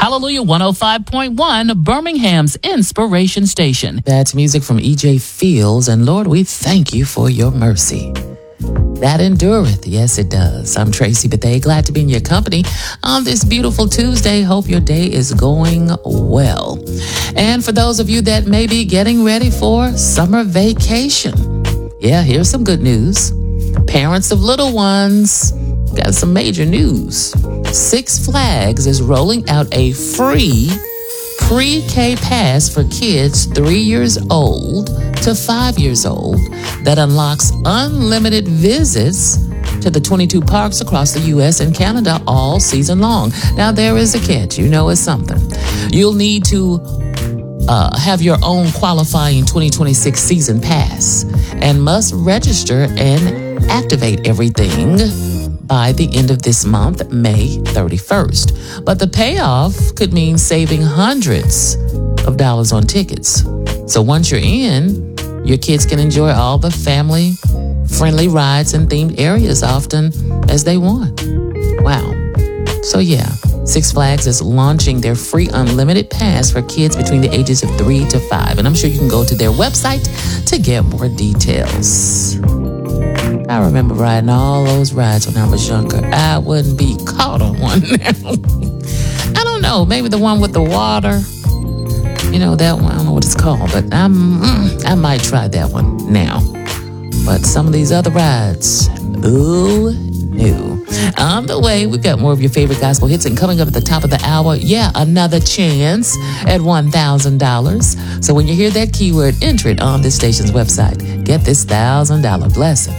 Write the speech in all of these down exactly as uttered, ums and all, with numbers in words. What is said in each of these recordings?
Hallelujah one oh five point one, Birmingham's Inspiration Station. That's music from E J Fields, and Lord, we thank you for your mercy. That endureth. Yes, it does. I'm Tracy Bethea. Glad to be in your company on this beautiful Tuesday. Hope your day is going well. And for those of you that may be getting ready for summer vacation, yeah, here's some good news. Parents of little ones, got some major news. Six Flags is rolling out a free pre-K pass for kids three years old to five years old that unlocks unlimited visits to the twenty-two parks across the U S and Canada all season long. Now, there is a catch. You know it's something. You'll need to uh, have your own qualifying twenty twenty-six season pass and must register and activate everything by the end of this month, May thirty-first. But the payoff could mean saving hundreds of dollars on tickets. So once you're in, your kids can enjoy all the family-friendly rides and themed areas often as they want. Wow. So yeah, Six Flags is launching their free unlimited pass for kids between the ages of three to five. And I'm sure you can go to their website to get more details. I remember riding all those rides when I was younger. I wouldn't be caught on one now. I don't know, maybe the one with the water. You know, that one, I don't know what it's called, but I'm, mm, I might try that one now. But some of these other rides, ooh, no. On the way, we've got more of your favorite gospel hits, and coming up at the top of the hour, yeah, another chance at one thousand dollars. So when you hear that keyword, enter it on this station's website. Get this one thousand dollars blessing.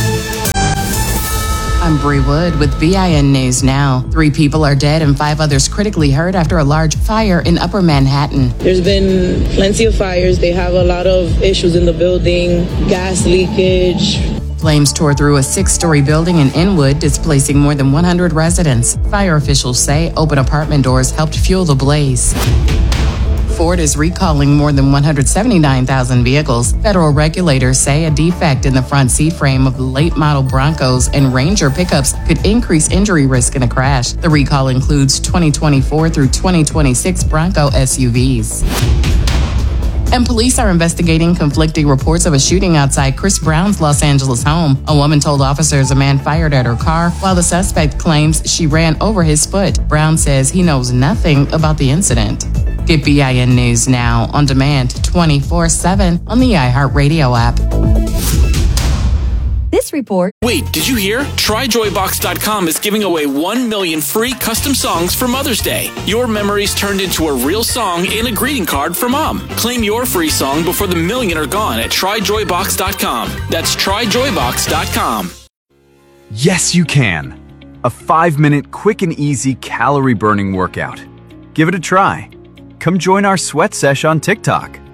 I'm Bree Wood with B I N News Now. Three people are dead and five others critically hurt after a large fire in Upper Manhattan. There's been plenty of fires. They have a lot of issues in the building, gas leakage. Flames tore through a six-story building in Inwood, displacing more than one hundred residents. Fire officials say open apartment doors helped fuel the blaze. Ford is recalling more than one hundred seventy-nine thousand vehicles. Federal regulators say a defect in the front seat frame of the late model Broncos and Ranger pickups could increase injury risk in a crash. The recall includes twenty twenty-four through twenty twenty-six Bronco S U Vs. And police are investigating conflicting reports of a shooting outside Chris Brown's Los Angeles home. A woman told officers a man fired at her car, while the suspect claims she ran over his foot. Brown says he knows nothing about the incident. Get B I N News Now on demand twenty-four seven on the iHeartRadio app. This report. Wait, did you hear? Try Joy Box dot com is giving away one million free custom songs for Mother's Day. Your memories turned into a real song and a greeting card for Mom. Claim your free song before the million are gone at Try Joy Box dot com. That's Try Joy Box dot com. Yes, you can. A five-minute quick and easy calorie-burning workout. Give it a try. Come join our sweat sesh on TikTok.